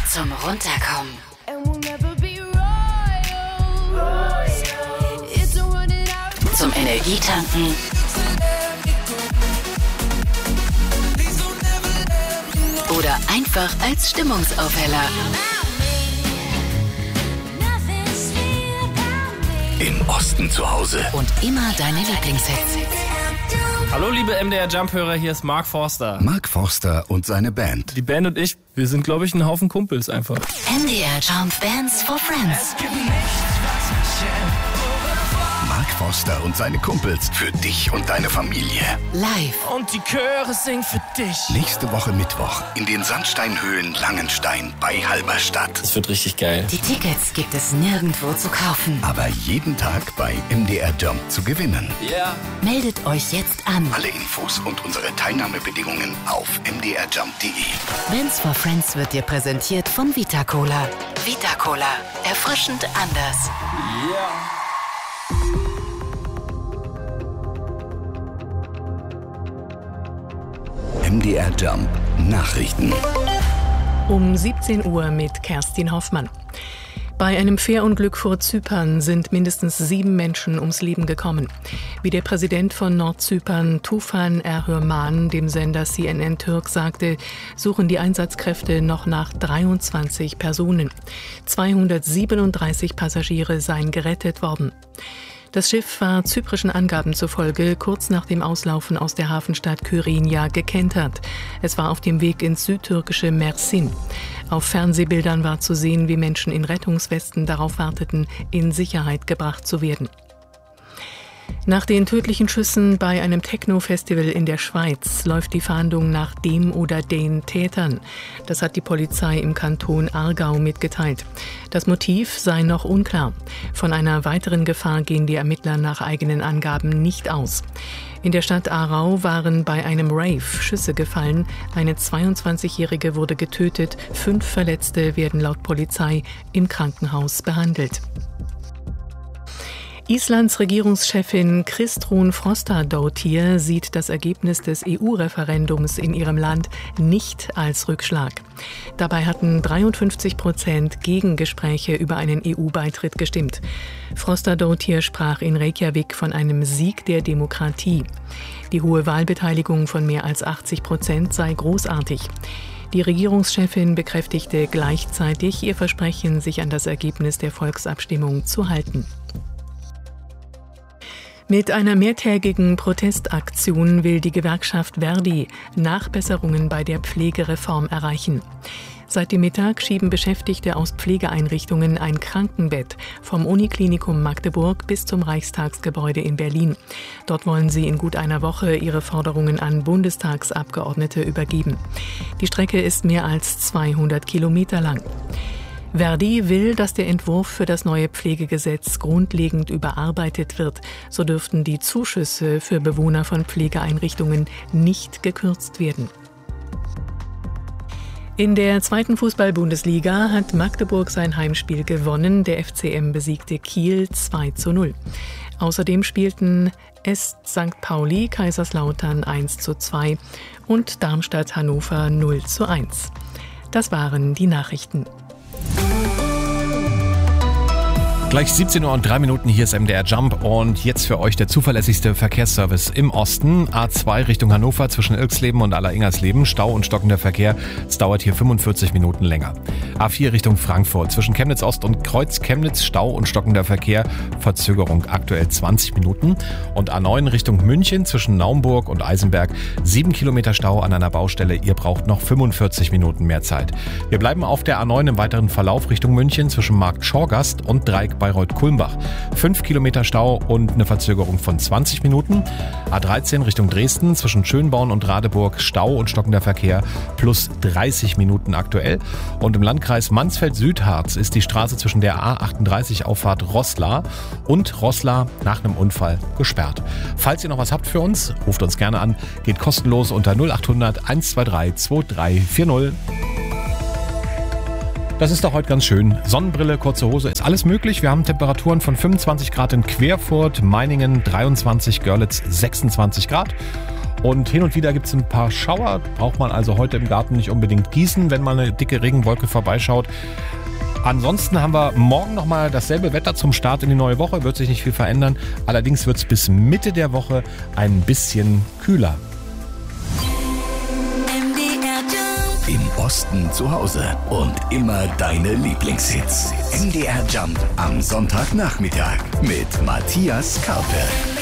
zum Runterkommen. Zum Energietanken. Oder einfach als Stimmungsaufheller. Im Osten zu Hause. Und immer deine Lieblingshits. Hallo liebe MDR Jump-Hörer, hier ist Mark Forster. Mark Forster und seine Band. Die Band und ich, wir sind glaube ich ein Haufen Kumpels einfach. MDR Jump Bands for Friends. Mark Forster und seine Kumpels für dich und deine Familie. Live. Und die Chöre singen für dich. Nächste Woche Mittwoch in den Sandsteinhöhlen Langenstein bei Halberstadt. Das wird richtig geil. Die Tickets gibt es nirgendwo zu kaufen. Aber jeden Tag bei MDR Jump zu gewinnen. Ja. Yeah. Meldet euch jetzt an. Alle Infos und unsere Teilnahmebedingungen auf mdrjump.de. Bands for Friends wird dir präsentiert von Vita Cola. Vita Cola. Erfrischend anders. Ja. Yeah. MDR Jump Nachrichten. Um 17 Uhr mit Kerstin Hoffmann. Bei einem Fährunglück vor Zypern sind mindestens 7 Menschen ums Leben gekommen. Wie der Präsident von Nordzypern, Tufan Erhürman, dem Sender CNN Türk sagte, suchen die Einsatzkräfte noch nach 23 Personen. 237 Passagiere seien gerettet worden. Das Schiff war zyprischen Angaben zufolge kurz nach dem Auslaufen aus der Hafenstadt Kyrinia gekentert. Es war auf dem Weg ins südtürkische Mersin. Auf Fernsehbildern war zu sehen, wie Menschen in Rettungswesten darauf warteten, in Sicherheit gebracht zu werden. Nach den tödlichen Schüssen bei einem Techno-Festival in der Schweiz läuft die Fahndung nach dem oder den Tätern. Das hat die Polizei im Kanton Aargau mitgeteilt. Das Motiv sei noch unklar. Von einer weiteren Gefahr gehen die Ermittler nach eigenen Angaben nicht aus. In der Stadt Aarau waren bei einem Rave Schüsse gefallen. Eine 22-Jährige wurde getötet. 5 Verletzte werden laut Polizei im Krankenhaus behandelt. Islands Regierungschefin Kristrún Frostadóttir sieht das Ergebnis des EU-Referendums in ihrem Land nicht als Rückschlag. Dabei hatten 53% gegen Gespräche über einen EU-Beitritt gestimmt. Frostadóttir sprach in Reykjavik von einem Sieg der Demokratie. Die hohe Wahlbeteiligung von mehr als 80% sei großartig. Die Regierungschefin bekräftigte gleichzeitig ihr Versprechen, sich an das Ergebnis der Volksabstimmung zu halten. Mit einer mehrtägigen Protestaktion will die Gewerkschaft ver.di Nachbesserungen bei der Pflegereform erreichen. Seit dem Mittag schieben Beschäftigte aus Pflegeeinrichtungen ein Krankenbett vom Uniklinikum Magdeburg bis zum Reichstagsgebäude in Berlin. Dort wollen sie in gut einer Woche ihre Forderungen an Bundestagsabgeordnete übergeben. Die Strecke ist mehr als 200 Kilometer lang. ver.di will, dass der Entwurf für das neue Pflegegesetz grundlegend überarbeitet wird. So dürften die Zuschüsse für Bewohner von Pflegeeinrichtungen nicht gekürzt werden. In der 2. Fußball-Bundesliga hat Magdeburg sein Heimspiel gewonnen. Der FCM besiegte Kiel 2:0. Außerdem spielten St. Pauli Kaiserslautern 1:2 und Darmstadt Hannover 0:1. Das waren die Nachrichten. Gleich 17 Uhr und 3 Minuten, hier ist MDR Jump und jetzt für euch der zuverlässigste Verkehrsservice im Osten. A2 Richtung Hannover zwischen Ilksleben und Alleringers-Leben, Stau und stockender Verkehr. Es dauert hier 45 Minuten länger. A4 Richtung Frankfurt zwischen Chemnitz Ost und Kreuz Chemnitz, Stau und stockender Verkehr, Verzögerung aktuell 20 Minuten. Und A9 Richtung München zwischen Naumburg und Eisenberg, 7 Kilometer Stau an einer Baustelle. Ihr braucht noch 45 Minuten mehr Zeit. Wir bleiben auf der A9 im weiteren Verlauf Richtung München zwischen Markt Schorgast und Dreieck Bayreuth-Kulmbach. 5 Kilometer Stau und eine Verzögerung von 20 Minuten. A13 Richtung Dresden zwischen Schönborn und Radeburg, Stau und stockender Verkehr plus 30 Minuten aktuell. Und im Landkreis Mansfeld-Südharz ist die Straße zwischen der A38 Auffahrt Roßla und Roßla nach einem Unfall gesperrt. Falls ihr noch was habt für uns, ruft uns gerne an. Geht kostenlos unter 0800 123 2340. Das ist doch heute ganz schön. Sonnenbrille, kurze Hose, ist alles möglich. Wir haben Temperaturen von 25 Grad in Querfurt, Meiningen 23, Görlitz 26 Grad. Und hin und wieder gibt es ein paar Schauer. Braucht man also heute im Garten nicht unbedingt gießen, wenn mal eine dicke Regenwolke vorbeischaut. Ansonsten haben wir morgen nochmal dasselbe Wetter zum Start in die neue Woche. Wird sich nicht viel verändern. Allerdings wird es bis Mitte der Woche ein bisschen kühler. Im Osten zu Hause und immer deine Lieblingshits. MDR Jump am Sonntagnachmittag mit Matthias Karpe.